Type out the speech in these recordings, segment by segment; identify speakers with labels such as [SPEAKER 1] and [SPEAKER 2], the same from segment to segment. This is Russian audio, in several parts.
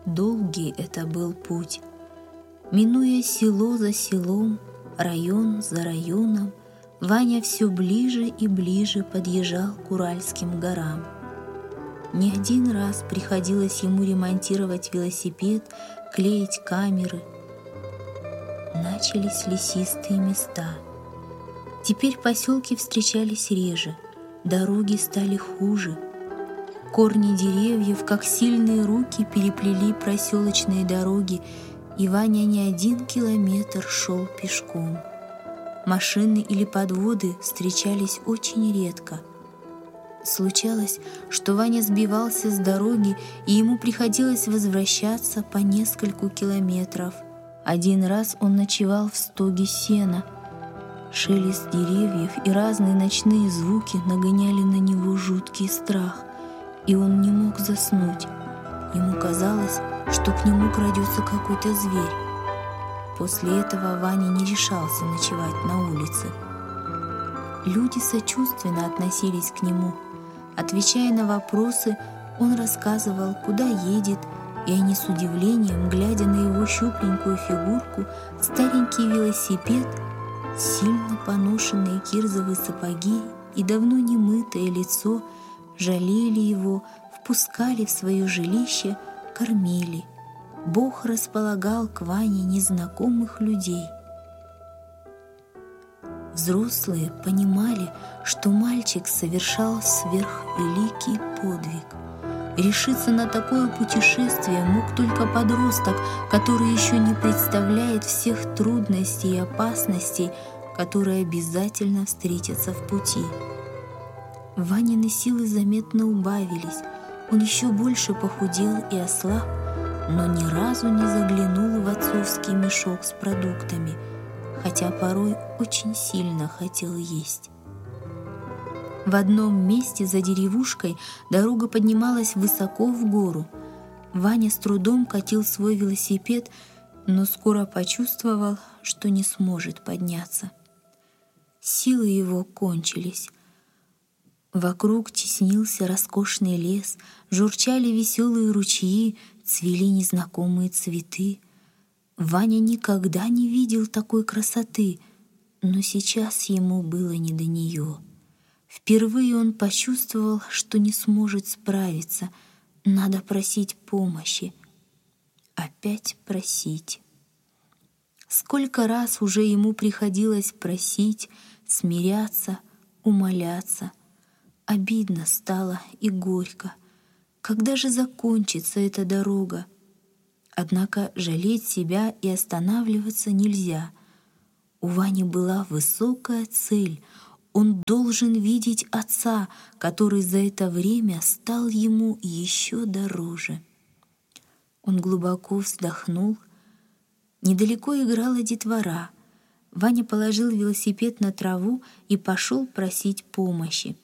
[SPEAKER 1] Долгий это был путь. Минуя село за селом, район за районом, Ваня все ближе и ближе подъезжал к Уральским горам. Не один раз приходилось ему ремонтировать велосипед, клеить камеры. Начались лесистые места. Теперь поселки встречались реже, дороги стали хуже. Корни деревьев, как сильные руки, переплели проселочные дороги, и Ваня не 1 километр шел пешком. Машины или подводы встречались очень редко. Случалось, что Ваня сбивался с дороги, и ему приходилось возвращаться по нескольку километров. Один раз он ночевал в стоге сена. Шелест деревьев и разные ночные звуки нагоняли на него жуткий страх, и он не мог заснуть. Ему казалось, что к нему крадется какой-то зверь. После этого Ваня не решался ночевать на улице. Люди сочувственно относились к нему. Отвечая на вопросы, он рассказывал, куда едет, и они с удивлением, глядя на его щупленькую фигурку, старенький велосипед, сильно поношенные кирзовые сапоги и давно немытое лицо, жалели его, впускали в свое жилище, кормили. Бог располагал к Ване незнакомых людей. Взрослые понимали, что мальчик совершал сверхвеликий подвиг. Решиться на такое путешествие мог только подросток, который еще не представляет всех трудностей и опасностей, которые обязательно встретятся в пути. Ванины силы заметно убавились, он еще больше похудел и ослаб, но ни разу не заглянул в отцовский мешок с продуктами, хотя порой очень сильно хотел есть. В одном месте за деревушкой дорога поднималась высоко в гору. Ваня с трудом катил свой велосипед, но скоро почувствовал, что не сможет подняться. Силы его кончились. Вокруг теснился роскошный лес, журчали веселые ручьи, цвели незнакомые цветы. Ваня никогда не видел такой красоты, но сейчас ему было не до нее. Впервые он почувствовал, что не сможет справиться. Надо просить помощи. Опять просить. Сколько раз уже ему приходилось просить, смиряться, умоляться. Обидно стало и горько. Когда же закончится эта дорога? Однако жалеть себя и останавливаться нельзя. У Вани была высокая цель. Он должен видеть отца, который за это время стал ему еще дороже. Он глубоко вздохнул. Недалеко играла детвора. Ваня положил велосипед на траву и пошел просить помощи.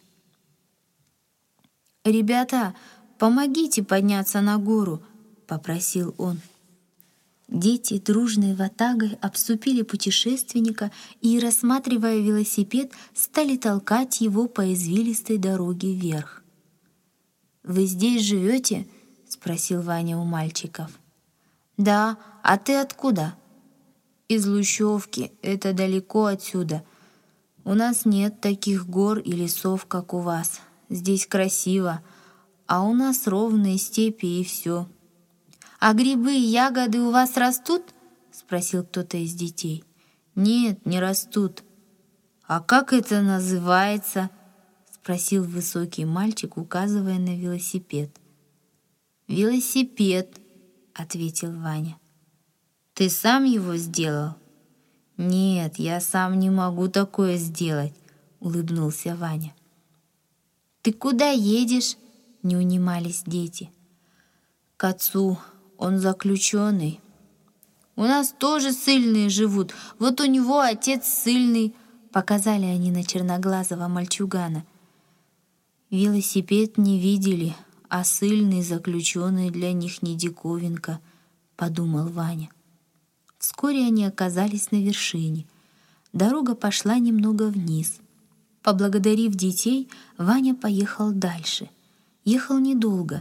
[SPEAKER 1] «Ребята, помогите подняться на гору», — попросил он. Дети дружной ватагой обступили путешественника и, рассматривая велосипед, стали толкать его по извилистой дороге вверх. «Вы здесь живете?» — спросил Ваня у мальчиков. «Да, а ты откуда?» «Из Лущевки, это далеко отсюда. У нас нет таких гор и лесов, как у вас. Здесь красиво, а у нас ровные степи и все». «А грибы и ягоды у вас растут?» — спросил кто-то из детей. «Нет, не растут». «А как это называется?» — спросил высокий мальчик, указывая на велосипед. «Велосипед», — ответил Ваня. «Ты сам его сделал?» «Нет, я сам не могу такое сделать», — улыбнулся Ваня. «Ты куда едешь?» — не унимались дети. «К отцу. Он заключенный. У нас тоже ссыльные живут. Вот у него отец ссыльный», — показали они на черноглазого мальчугана. Велосипед не видели, а ссыльный заключенный для них не диковинка, — подумал Ваня. Вскоре они оказались на вершине. Дорога пошла немного вниз. Поблагодарив детей, Ваня поехал дальше. Ехал недолго.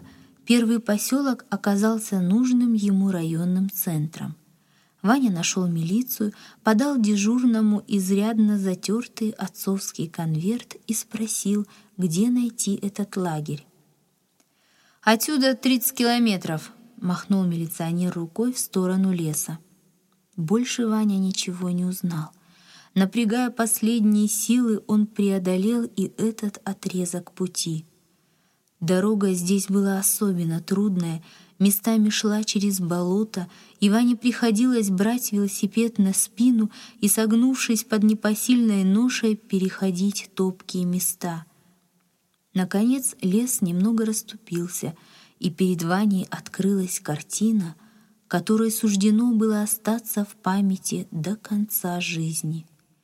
[SPEAKER 1] Первый поселок оказался нужным ему районным центром. Ваня нашел милицию, подал дежурному изрядно затертый отцовский конверт и спросил, где найти этот лагерь. «Отсюда 30 километров», — махнул милиционер рукой в сторону леса. Больше Ваня ничего не узнал. Напрягая последние силы, он преодолел и этот отрезок пути. Дорога здесь была особенно трудная, местами шла через болото, и Ване приходилось брать велосипед на спину и, согнувшись под непосильной ношей, переходить топкие места. Наконец лес немного расступился, и перед Ваней открылась картина, которой суждено было остаться в памяти до конца жизни.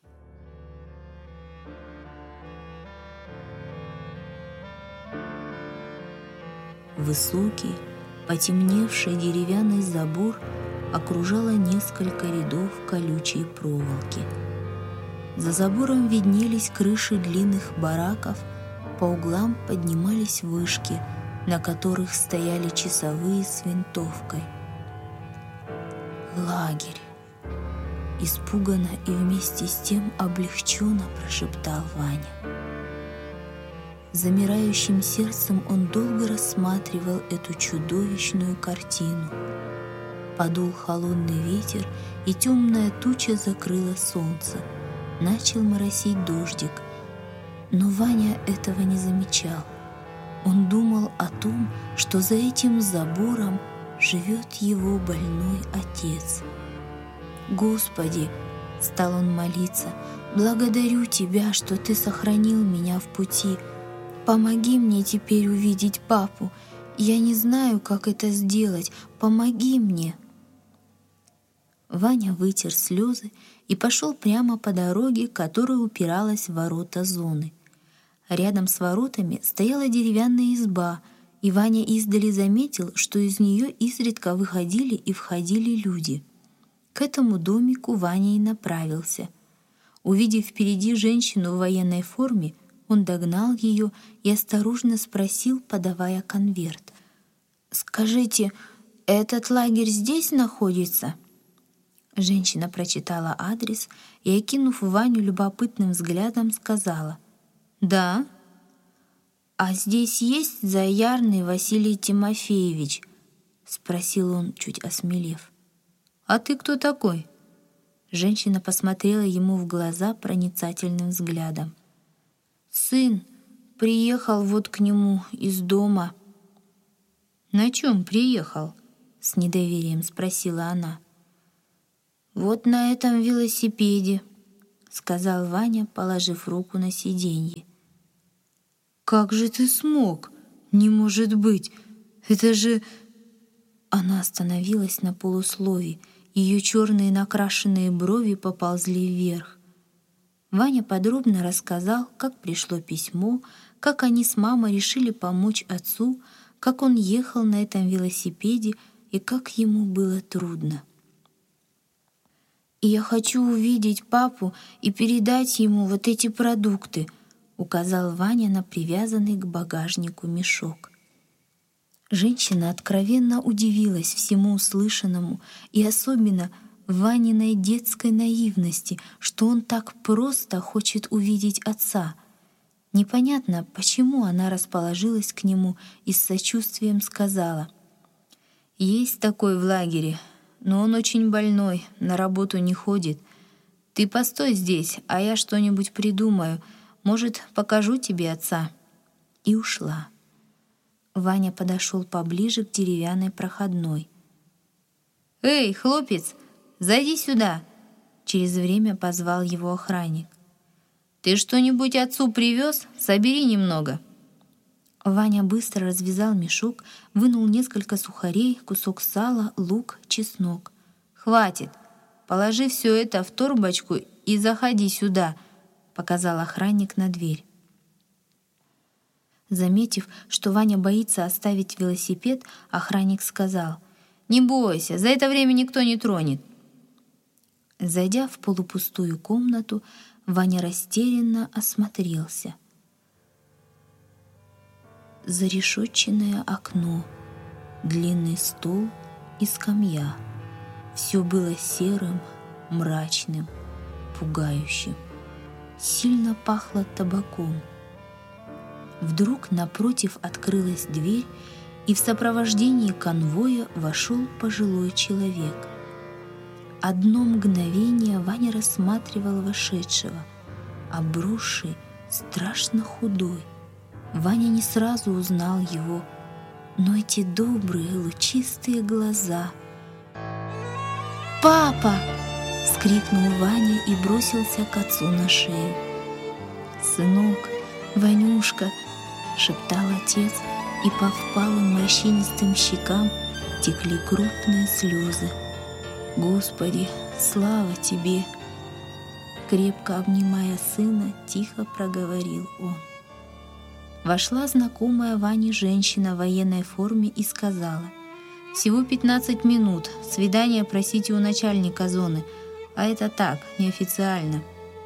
[SPEAKER 1] Высокий, потемневший деревянный забор окружало несколько рядов колючей проволоки. За забором виднелись крыши длинных бараков, по углам поднимались вышки, на которых стояли часовые с винтовкой. «Лагерь!» — испуганно и вместе с тем облегченно прошептал Ваня. Замирающим сердцем он долго рассматривал эту чудовищную картину. Подул холодный ветер, и темная туча закрыла солнце. Начал моросить дождик, но Ваня этого не замечал. Он думал о том, что за этим забором живет его больной отец. «Господи!» — стал он молиться. «Благодарю Тебя, что Ты сохранил меня в пути. Помоги мне теперь увидеть папу. Я не знаю, как это сделать. Помоги мне!» Ваня вытер слезы и пошел прямо по дороге, которая упиралась в ворота зоны. Рядом с воротами стояла деревянная изба, и Ваня издали заметил, что из нее изредка выходили и входили люди. К этому домику Ваня и направился. Увидев впереди женщину в военной форме, он догнал ее и осторожно спросил, подавая конверт. «Скажите, этот лагерь здесь находится?» Женщина прочитала адрес и, окинув Ваню любопытным взглядом, сказала: «Да». «А здесь есть Заярный Василий Тимофеевич?» — спросил он, чуть осмелев. «А ты кто такой?» Женщина посмотрела ему в глаза проницательным взглядом. «Сын приехал вот к нему из дома». «На чем приехал?» — с недоверием спросила она. «Вот на этом велосипеде», — сказал Ваня, положив руку на сиденье. «Как же ты смог? Не может быть! Это же...» Она остановилась на полуслове, ее черные накрашенные брови поползли вверх. Ваня подробно рассказал, как пришло письмо, как они с мамой решили помочь отцу, как он ехал на этом велосипеде и как ему было трудно. «И я хочу увидеть папу и передать ему вот эти продукты», — указал Ваня на привязанный к багажнику мешок. Женщина откровенно удивилась всему услышанному и особенно Ваниной детской наивности, что он так просто хочет увидеть отца. Непонятно, почему она расположилась к нему и с сочувствием сказала: «Есть такой в лагере, но он очень больной, на работу не ходит. Ты постой здесь, а я что-нибудь придумаю. Может, покажу тебе отца». И ушла. Ваня подошел поближе к деревянной проходной. «Эй, хлопец, зайди сюда!» Через время позвал его охранник. «Ты что-нибудь отцу привез? Собери немного». Ваня быстро развязал мешок, вынул несколько сухарей, кусок сала, лук, чеснок. «Хватит! Положи все это в торбочку и заходи сюда», — показал охранник на дверь. Заметив, что Ваня боится оставить велосипед, охранник сказал: «Не бойся, за это время никто не тронет». Зайдя в полупустую комнату, Ваня растерянно осмотрелся. Зарешетченное окно, длинный стол и скамья. Все было серым, мрачным, пугающим. Сильно пахло табаком. Вдруг напротив открылась дверь, и в сопровождении конвоя вошел пожилой человек. Одно мгновение Ваня рассматривал вошедшего, обросший, страшно худой. Ваня не сразу узнал его, но эти добрые, лучистые глаза... «Папа!» — вскрикнул Ваня и бросился к отцу на шею. «Сынок, Ванюшка!» — шептал отец, и по впалым морщинистым щекам текли крупные слезы. «Господи, слава Тебе!» Крепко обнимая сына, тихо проговорил он. Вошла знакомая Ване женщина в военной форме и сказала: «Всего 15 минут, свидание просите у начальника зоны, а это так, неофициально».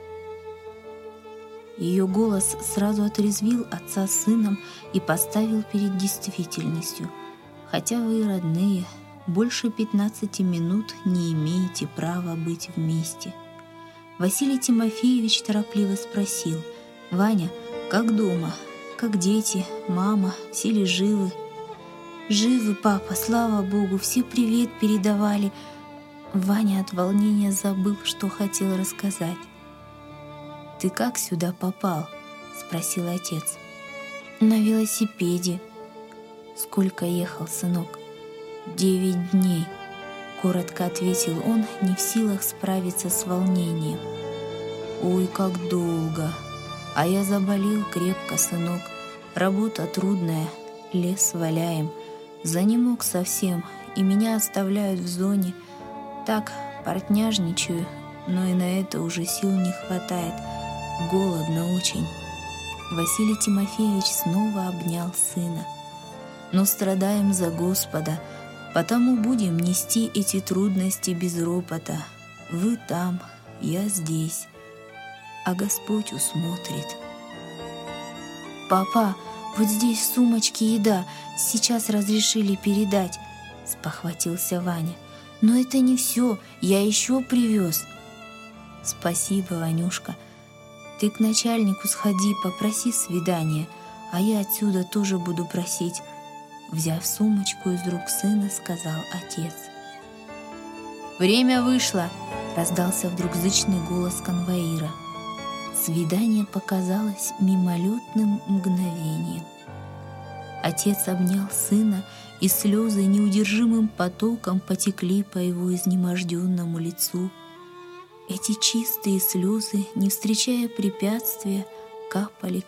[SPEAKER 1] Ее голос сразу отрезвил отца с сыном и поставил перед действительностью. «Хотя вы, родные, больше 15 минут не имеете права быть вместе». Василий Тимофеевич торопливо спросил: «Ваня, как дома? Как дети, мама, все ли живы?» «Живы, папа, слава Богу, все привет передавали». Ваня от волнения забыл, что хотел рассказать. «Ты как сюда попал?» — спросил отец. «На велосипеде». «Сколько ехал, сынок?» 9 дней», — коротко ответил он, не в силах справиться с волнением. «Ой, как долго! А я заболел крепко, сынок. Работа трудная, лес валяем. Занемог совсем, и меня оставляют в зоне. Так, портняжничаю, но и на это уже сил не хватает. Голодно очень». Василий Тимофеевич снова обнял сына. «Но страдаем за Господа, потому будем нести эти трудности без ропота. Вы там, я здесь, а Господь усмотрит». «Папа, вот здесь в сумочке еда, сейчас разрешили передать», — спохватился Ваня. «Но это не все, я еще привез». «Спасибо, Ванюшка. Ты к начальнику сходи, попроси свидания, а я отсюда тоже буду просить», — взяв сумочку из рук сына, сказал отец. «Время вышло!» — раздался вдруг зычный голос конвоира. Свидание показалось мимолетным мгновением. Отец обнял сына, и слезы неудержимым потоком потекли по его изнеможденному лицу. Эти чистые слезы, не встречая препятствия, капали